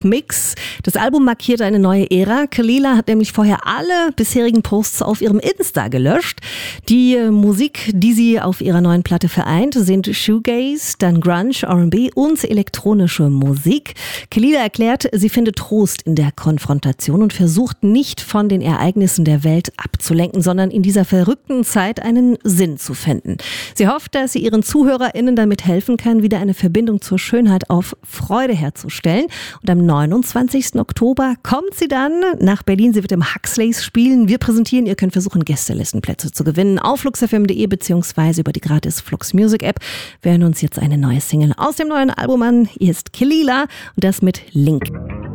Pop-Mix. Das Album markiert eine neue Ära. Kelela hat nämlich vorher alle bisherigen Posts auf ihrem Insta gelöscht. Die Musik, die sie auf ihrer neuen Platte vereint, sind Shoegaze, dann Grunge, R&B und elektronische Musik. Kelela erklärt, sie findet Trost in der Konfrontation und versucht nicht von den Ereignissen der Welt abzulenken, sondern in dieser verrückten Zeit einen Sinn zu finden. Sie hofft, dass sie ihren ZuhörerInnen damit helfen kann, wieder eine Verbindung zur Schönheit auf Freude herzustellen. Und am 29. Oktober kommt sie dann nach Berlin. Sie wird im Huxleys spielen. Wir präsentieren, ihr könnt versuchen, Gästelistenplätze zu gewinnen auf fluxfm.de bzw. über die gratis Flux Music App. Wir hören uns jetzt eine neue Single aus dem neuen Album an. Hier ist Kelela und das mit Link.